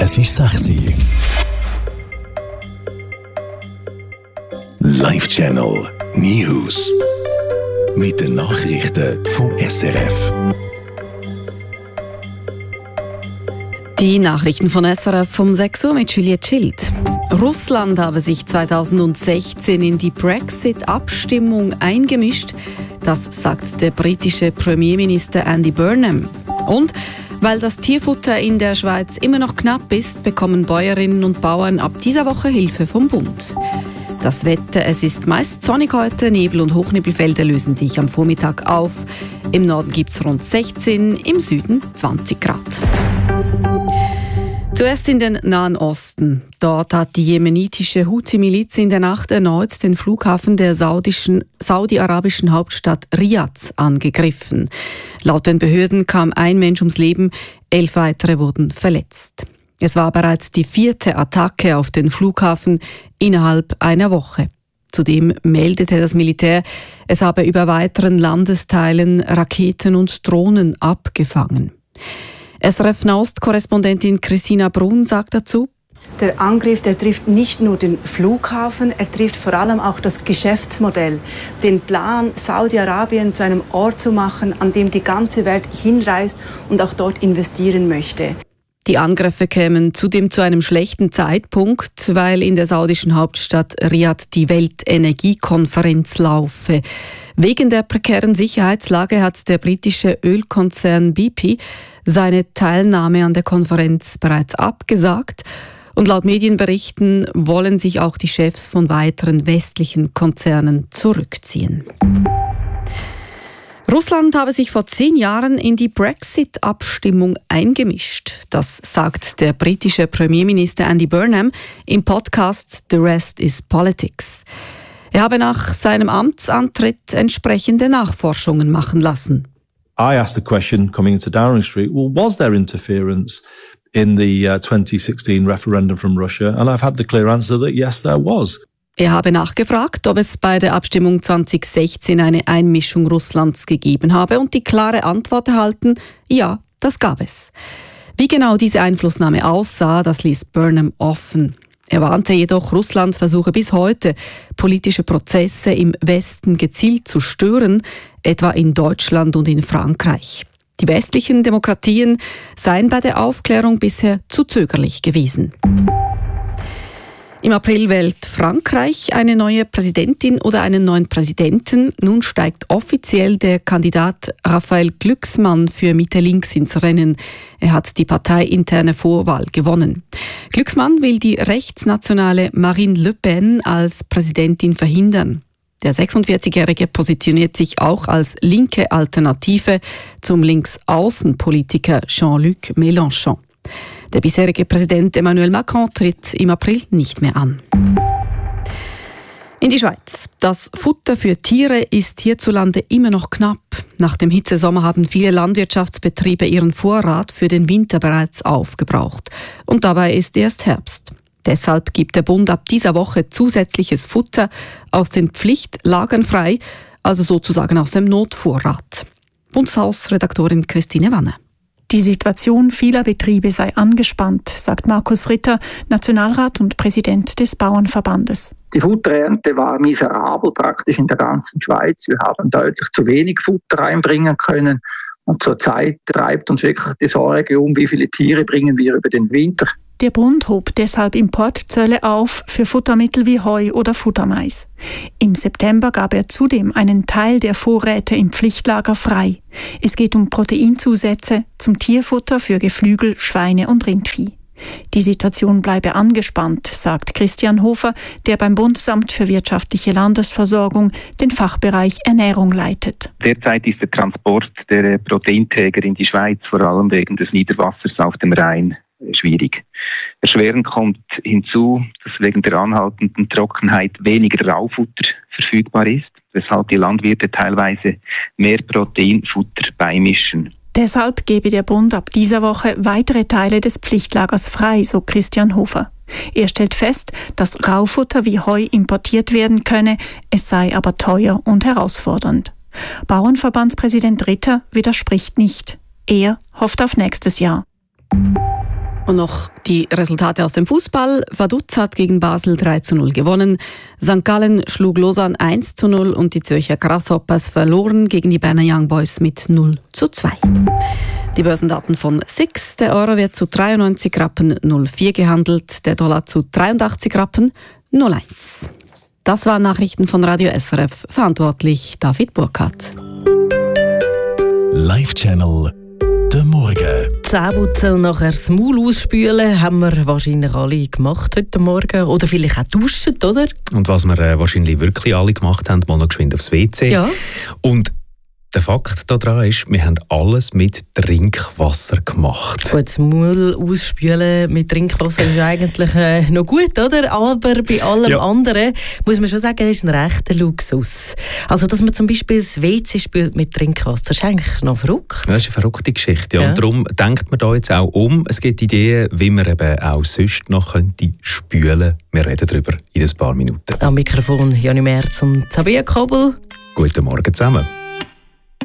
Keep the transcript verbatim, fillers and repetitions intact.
Es ist sechs Uhr. Live Channel News. Mit den Nachrichten vom S R F. Die Nachrichten von S R F um sechs Uhr mit Juliette Schild. Russland habe sich zweitausendsechzehn in die Brexit-Abstimmung eingemischt. Das sagt der britische Premierminister Andy Burnham. Und weil das Tierfutter in der Schweiz immer noch knapp ist, bekommen Bäuerinnen und Bauern ab dieser Woche Hilfe vom Bund. Das Wetter, es ist meist sonnig heute, Nebel- und Hochnebelfelder lösen sich am Vormittag auf. Im Norden gibt es rund sechzehn, im Süden zwanzig Grad. Zuerst in den Nahen Osten. Dort hat die jemenitische Houthi-Miliz in der Nacht erneut den Flughafen der saudischen, saudi-arabischen Hauptstadt Riyadh angegriffen. Laut den Behörden kam ein Mensch ums Leben, elf weitere wurden verletzt. Es war bereits die vierte Attacke auf den Flughafen innerhalb einer Woche. Zudem meldete das Militär, es habe über weiteren Landesteilen Raketen und Drohnen abgefangen. S R F-Nahost-Korrespondentin Christina Brun sagt dazu: Der Angriff, der trifft nicht nur den Flughafen, er trifft vor allem auch das Geschäftsmodell. Den Plan, Saudi-Arabien zu einem Ort zu machen, an dem die ganze Welt hinreist und auch dort investieren möchte. Die Angriffe kämen zudem zu einem schlechten Zeitpunkt, weil in der saudischen Hauptstadt Riyadh die Weltenergiekonferenz laufe. Wegen der prekären Sicherheitslage hat der britische Ölkonzern B P seine Teilnahme an der Konferenz bereits abgesagt. Und laut Medienberichten wollen sich auch die Chefs von weiteren westlichen Konzernen zurückziehen. Russland habe sich vor zehn Jahren in die Brexit-Abstimmung eingemischt. Das sagt der britische Premierminister Andy Burnham im Podcast The Rest is Politics. Er habe nach seinem Amtsantritt entsprechende Nachforschungen machen lassen. I asked the question coming into Downing Street, well, was there interference in the uh, twenty sixteen referendum from Russia? And I've had the clear answer that yes, there was. Er habe nachgefragt, ob es bei der Abstimmung zwanzig sechzehn eine Einmischung Russlands gegeben habe und die klare Antwort erhalten, ja, das gab es. Wie genau diese Einflussnahme aussah, das ließ Burnham offen. Er warnte jedoch, Russland versuche bis heute, politische Prozesse im Westen gezielt zu stören, etwa in Deutschland und in Frankreich. Die westlichen Demokratien seien bei der Aufklärung bisher zu zögerlich gewesen. Im April wählt Frankreich eine neue Präsidentin oder einen neuen Präsidenten. Nun steigt offiziell der Kandidat Raphael Glucksmann für Mitte Links ins Rennen. Er hat die parteiinterne Vorwahl gewonnen. Glucksmann will die rechtsnationale Marine Le Pen als Präsidentin verhindern. Der sechsundvierzigjährige positioniert sich auch als linke Alternative zum Linksaußenpolitiker Jean-Luc Mélenchon. Der bisherige Präsident Emmanuel Macron tritt im April nicht mehr an. In die Schweiz. Das Futter für Tiere ist hierzulande immer noch knapp. Nach dem Hitzesommer haben viele Landwirtschaftsbetriebe ihren Vorrat für den Winter bereits aufgebraucht. Und dabei ist erst Herbst. Deshalb gibt der Bund ab dieser Woche zusätzliches Futter aus den Pflichtlagern frei, also sozusagen aus dem Notvorrat. Bundeshausredaktorin Christine Wanne. Die Situation vieler Betriebe sei angespannt, sagt Markus Ritter, Nationalrat und Präsident des Bauernverbandes. Die Futterernte war miserabel praktisch in der ganzen Schweiz. Wir haben deutlich zu wenig Futter reinbringen können. Und zurzeit treibt uns wirklich die Sorge um, wie viele Tiere bringen wir über den Winter. Der Bund hob deshalb Importzölle auf für Futtermittel wie Heu oder Futtermais. Im September gab er zudem einen Teil der Vorräte im Pflichtlager frei. Es geht um Proteinzusätze zum Tierfutter für Geflügel, Schweine und Rindvieh. Die Situation bleibe angespannt, sagt Christian Hofer, der beim Bundesamt für wirtschaftliche Landesversorgung den Fachbereich Ernährung leitet. Derzeit ist der Transport der Proteinträger in die Schweiz, vor allem wegen des Niederwassers auf dem Rhein, schwierig. Erschwerend kommt hinzu, dass wegen der anhaltenden Trockenheit weniger Raufutter verfügbar ist, weshalb die Landwirte teilweise mehr Proteinfutter beimischen. Deshalb gebe der Bund ab dieser Woche weitere Teile des Pflichtlagers frei, so Christian Hofer. Er stellt fest, dass Raufutter wie Heu importiert werden könne, es sei aber teuer und herausfordernd. Bauernverbandspräsident Ritter widerspricht nicht. Er hofft auf nächstes Jahr. Und noch die Resultate aus dem Fußball. Vaduz hat gegen Basel drei zu null gewonnen. Sankt Gallen schlug Lausanne eins zu null und die Zürcher Grasshoppers verloren gegen die Berner Young Boys mit null zu zwei. Die Börsendaten von S I X. Der Euro wird zu dreiundneunzig Rappen null vier gehandelt, der Dollar zu dreiundachtzig Rappen null eins. Das waren Nachrichten von Radio S R F. Verantwortlich David Burkhardt. Live-Channel der Morgen. Zähneputzen und nachher das Maul ausspülen haben wir wahrscheinlich alle gemacht heute Morgen. Oder vielleicht auch duschen, oder? Und was wir äh, wahrscheinlich wirklich alle gemacht haben, mal noch geschwind aufs W C. Ja. Und der Fakt daran ist, wir haben alles mit Trinkwasser gemacht. Gut, das Maul ausspülen mit Trinkwasser ist eigentlich äh, noch gut, oder? Aber bei allem ja. anderen muss man schon sagen, das ist ein rechter Luxus. Also, dass man zum Beispiel das W C spült mit Trinkwasser, ist eigentlich noch verrückt. Das ist eine verrückte Geschichte. Ja. Ja. Und darum denkt man da jetzt auch um. Es gibt Ideen, wie man eben auch sonst noch könnte spülen. Wir reden darüber in ein paar Minuten. Am Mikrofon Jani Merz und Sabia Kobel. Guten Morgen zusammen.